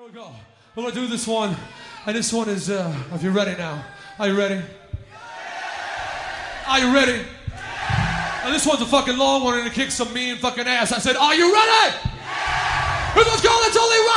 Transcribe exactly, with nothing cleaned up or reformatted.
we go. We're gonna do this one, and this one is, uh, if you're ready now. Are you ready? Are you ready? And this one's a fucking long one and it kicks some mean fucking ass. I said, are you ready? This one's called It's Only Rock.